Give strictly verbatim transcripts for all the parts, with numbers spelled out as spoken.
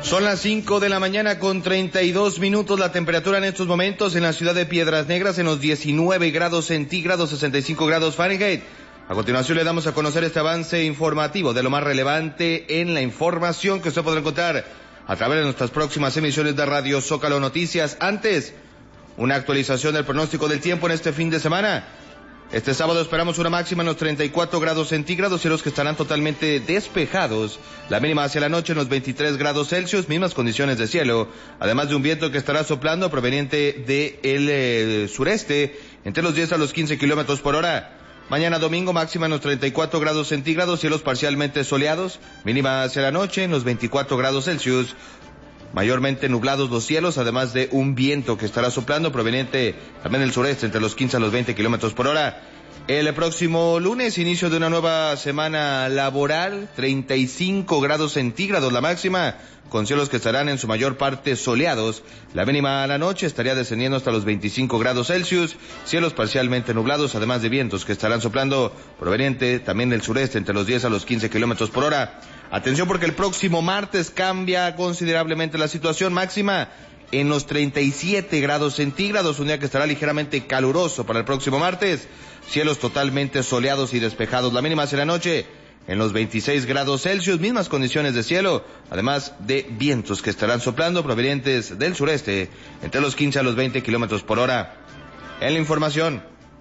Son las cinco de la mañana con treinta y dos minutos, la temperatura en estos momentos en la ciudad de Piedras Negras en los diecinueve grados centígrados, sesenta y cinco grados Fahrenheit. A continuación le damos a conocer este avance informativo de lo más relevante en la información que usted podrá encontrar a través de nuestras próximas emisiones de Radio Zócalo Noticias. Antes, una actualización del pronóstico del tiempo en este fin de semana. Este sábado esperamos una máxima en los treinta y cuatro grados centígrados, cielos que estarán totalmente despejados. La mínima hacia la noche en los veintitrés grados Celsius, mismas condiciones de cielo, además de un viento que estará soplando proveniente del eh, sureste, entre los diez a los quince kilómetros por hora. Mañana domingo máxima en los treinta y cuatro grados centígrados, cielos parcialmente soleados, mínima hacia la noche en los veinticuatro grados Celsius. Mayormente nublados los cielos, además de un viento que estará soplando proveniente también del sureste entre los quince a los veinte kilómetros por hora. El próximo lunes, inicio de una nueva semana laboral, treinta y cinco grados centígrados la máxima, con cielos que estarán en su mayor parte soleados. La mínima a la noche estaría descendiendo hasta los veinticinco grados Celsius, cielos parcialmente nublados, además de vientos que estarán soplando proveniente también del sureste entre los diez a los quince kilómetros por hora. Atención porque el próximo martes cambia considerablemente la situación, máxima en los treinta y siete grados centígrados, un día que estará ligeramente caluroso para el próximo martes, cielos totalmente soleados y despejados, la mínima hacia la noche en los veintiséis grados Celsius, mismas condiciones de cielo, además de vientos que estarán soplando provenientes del sureste entre los quince a los veinte kilómetros por hora. En la información,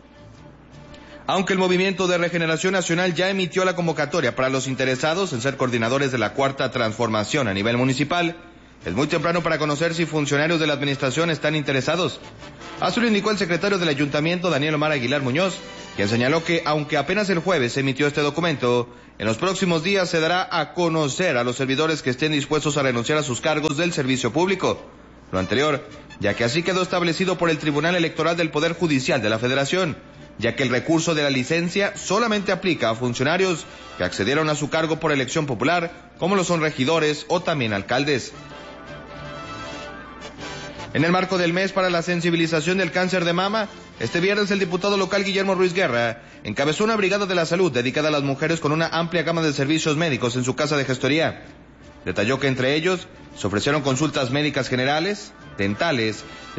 aunque el Movimiento de Regeneración Nacional ya emitió la convocatoria para los interesados en ser coordinadores de la Cuarta Transformación a nivel municipal, es muy temprano para conocer si funcionarios de la administración están interesados. Así lo indicó el secretario del Ayuntamiento, Daniel Omar Aguilar Muñoz, quien señaló que, aunque apenas el jueves se emitió este documento, en los próximos días se dará a conocer a los servidores que estén dispuestos a renunciar a sus cargos del servicio público. Lo anterior, ya que así quedó establecido por el Tribunal Electoral del Poder Judicial de la Federación, ya que el recurso de la licencia solamente aplica a funcionarios que accedieron a su cargo por elección popular, como lo son regidores o también alcaldes. En el marco del mes para la sensibilización del cáncer de mama, este viernes el diputado local Guillermo Ruiz Guerra encabezó una brigada de la salud dedicada a las mujeres con una amplia gama de servicios médicos en su casa de gestoría. Detalló que entre ellos se ofrecieron consultas médicas generales, dentales,